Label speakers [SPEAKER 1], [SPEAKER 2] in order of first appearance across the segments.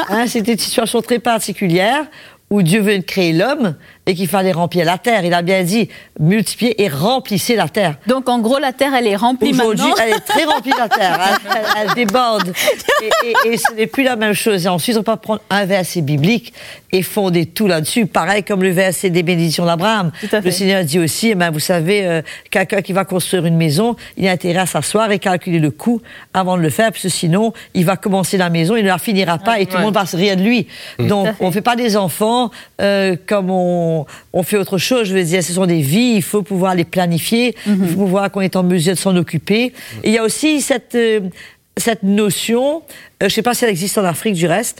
[SPEAKER 1] C'était une situation très particulière où Dieu veut créer l'homme et qu'il fallait remplir la terre. Il a bien dit, multipliez et remplissez la terre.
[SPEAKER 2] Donc en gros, la terre, elle est remplie
[SPEAKER 1] aujourd'hui,
[SPEAKER 2] maintenant.
[SPEAKER 1] elle est très remplie, la terre. Elle déborde. Et ce n'est plus la même chose. Et ensuite, on peut prendre un verset biblique et fonder tout là-dessus. Pareil comme le verset des bénédictions d'Abraham. Le Seigneur dit aussi, vous savez, quelqu'un qui va construire une maison, il a intérêt à s'asseoir et calculer le coût avant de le faire, parce que sinon, il va commencer la maison, il ne la finira pas et tout le monde va se rire de lui. Donc, on ne fait pas des enfants comme on fait autre chose. Je veux dire, ce sont des vies, il faut pouvoir les planifier, il faut pouvoir qu'on est en mesure de s'en occuper. Et il y a aussi cette notion, je ne sais pas si elle existe en Afrique du reste,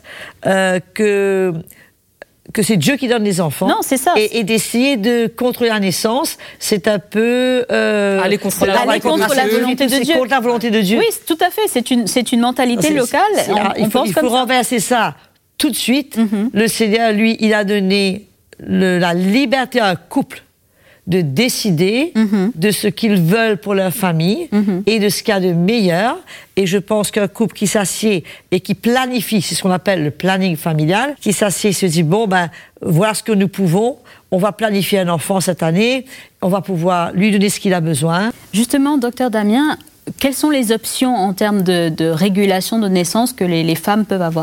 [SPEAKER 1] que c'est Dieu qui donne les enfants.
[SPEAKER 2] Non, c'est ça.
[SPEAKER 1] Et d'essayer de contrôler la naissance, c'est un peu...
[SPEAKER 2] aller contre la volonté de Dieu.
[SPEAKER 1] Contre la volonté de Dieu.
[SPEAKER 2] Oui, tout à fait. C'est une mentalité locale.
[SPEAKER 1] Il faut renverser ça tout de suite. Le Seigneur, lui, il a donné la liberté à un couple de décider de ce qu'ils veulent pour leur famille et de ce qu'il y a de meilleur. Et je pense qu'un couple qui s'assied et qui planifie, c'est ce qu'on appelle le planning familial, qui s'assied et se dit, voilà ce que nous pouvons, on va planifier un enfant cette année, on va pouvoir lui donner ce qu'il a besoin.
[SPEAKER 2] Justement, docteur Damien, quelles sont les options en termes de régulation de naissance que les femmes peuvent avoir ?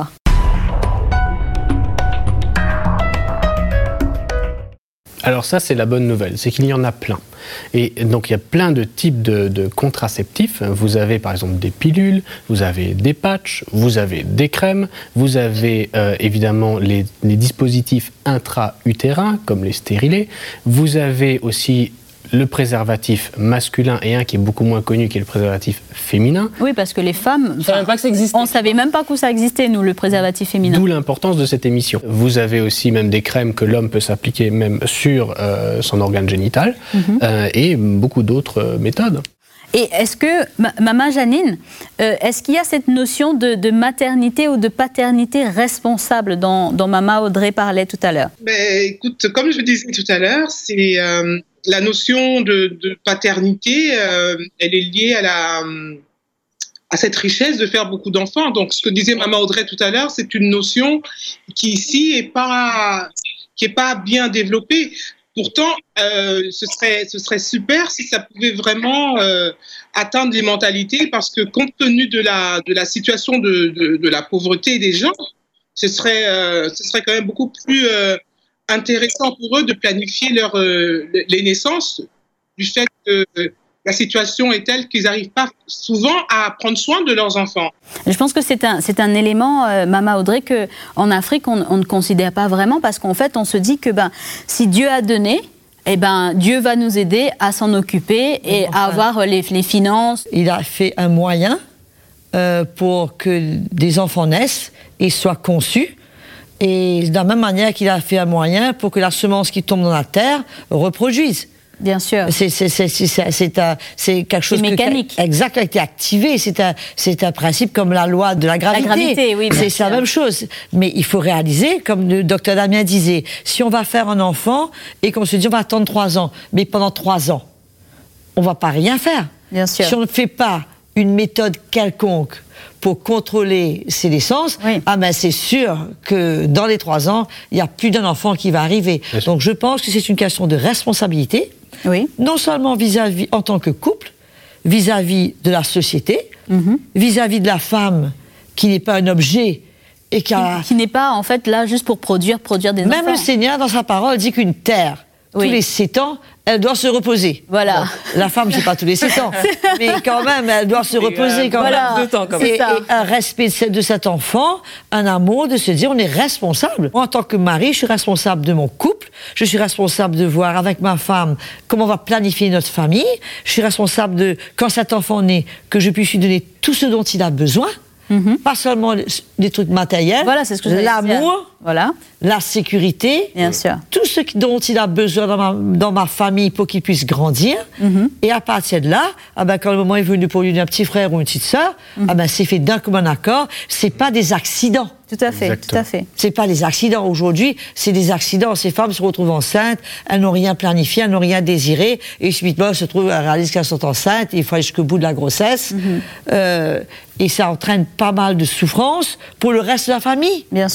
[SPEAKER 3] Alors ça, c'est la bonne nouvelle, c'est qu'il y en a plein. Et donc, il y a plein de types de contraceptifs. Vous avez, par exemple, des pilules, vous avez des patchs, vous avez des crèmes, vous avez évidemment les dispositifs intra-utérins, comme les stérilés. Vous avez aussi le préservatif masculin et un qui est beaucoup moins connu, qui est le préservatif féminin.
[SPEAKER 2] Oui, parce que les femmes...
[SPEAKER 4] On ne
[SPEAKER 2] savait même pas que ça existait, nous, le préservatif féminin.
[SPEAKER 3] D'où l'importance de cette émission. Vous avez aussi même des crèmes que l'homme peut s'appliquer même sur son organe génital et beaucoup d'autres méthodes.
[SPEAKER 2] Et est-ce que, maman Janine, est-ce qu'il y a cette notion de maternité ou de paternité responsable dont maman Audrey parlait tout à l'heure ?
[SPEAKER 5] Écoute, comme je disais tout à l'heure, c'est... la notion de paternité, elle est liée à cette richesse de faire beaucoup d'enfants. Donc, ce que disait maman Audrey tout à l'heure, c'est une notion qui ici est pas bien développée. Pourtant, ce serait super si ça pouvait vraiment atteindre les mentalités, parce que compte tenu de la situation de la pauvreté des gens, ce serait quand même beaucoup plus intéressant pour eux de planifier les naissances, du fait que la situation est telle qu'ils n'arrivent pas souvent à prendre soin de leurs enfants.
[SPEAKER 2] Je pense que c'est un élément, Mama Audrey, qu'en Afrique, on ne considère pas vraiment, parce qu'en fait, on se dit que si Dieu a donné, Dieu va nous aider à s'en occuper et à avoir les finances.
[SPEAKER 1] Il a fait un moyen pour que des enfants naissent et soient conçus. Et de la même manière qu'il a fait un moyen pour que la semence qui tombe dans la terre reproduise.
[SPEAKER 2] Bien sûr.
[SPEAKER 1] C'est quelque chose
[SPEAKER 2] mécanique.
[SPEAKER 1] Qui a été activé. C'est un principe comme la loi de la gravité.
[SPEAKER 2] La gravité, oui.
[SPEAKER 1] C'est la même chose. Mais il faut réaliser, comme le docteur Damien disait, si on va faire un enfant et qu'on se dit on va attendre 3 ans, mais pendant 3 ans, on ne va pas rien faire.
[SPEAKER 2] Bien sûr.
[SPEAKER 1] Si on ne fait pas une méthode quelconque pour contrôler ses naissances, c'est sûr que dans les 3 ans, il n'y a plus d'un enfant qui va arriver. Donc je pense que c'est une question de responsabilité, non seulement vis-à-vis en tant que couple, vis-à-vis de la société, vis-à-vis de la femme qui n'est pas un objet et
[SPEAKER 2] qui n'est pas en fait là juste pour produire des enfants.
[SPEAKER 1] Même le Seigneur dans sa parole dit qu'une terre, tous les 7 ans, elle doit se reposer.
[SPEAKER 2] Voilà.
[SPEAKER 1] Bon, la femme, c'est pas tous les 7 ans, mais quand même, elle doit se reposer quand même.
[SPEAKER 4] 2 ans, quand même.
[SPEAKER 1] Et un respect de cet enfant, un amour, de se dire, on est responsable. Moi, en tant que mari, je suis responsable de mon couple, je suis responsable de voir avec ma femme comment on va planifier notre famille, je suis responsable de, quand cet enfant naît, que je puisse lui donner tout ce dont il a besoin. Pas seulement des trucs matériels,
[SPEAKER 2] c'est ce que
[SPEAKER 1] l'amour, la sécurité,
[SPEAKER 2] bien sûr.
[SPEAKER 1] Tout ce dont il a besoin dans ma famille pour qu'il puisse grandir. Et à partir de là, quand le moment est venu pour lui donner un petit frère ou une petite sœur, c'est fait d'un commun accord. C'est pas des accidents.
[SPEAKER 2] Tout à fait,
[SPEAKER 3] Exactement.
[SPEAKER 2] tout à fait.
[SPEAKER 1] C'est pas des accidents. Aujourd'hui, c'est des accidents. Ces femmes se retrouvent enceintes, elles n'ont rien planifié, elles n'ont rien désiré, et subitement, elles réalisent qu'elles sont enceintes, et il faut aller jusqu'au bout de la grossesse. Et ça entraîne pas mal de souffrance pour le reste de la famille.
[SPEAKER 2] Bien sûr.